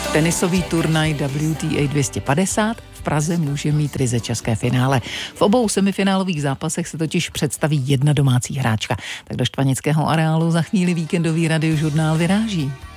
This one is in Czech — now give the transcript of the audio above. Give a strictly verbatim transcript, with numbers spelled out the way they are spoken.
Tenisový turnaj W T A dvě stě padesát v Praze může mít ryze české finále. V obou semifinálových zápasech se totiž představí jedna domácí hráčka. Tak do štvanického areálu za chvíli víkendový radiožurnál vyráží.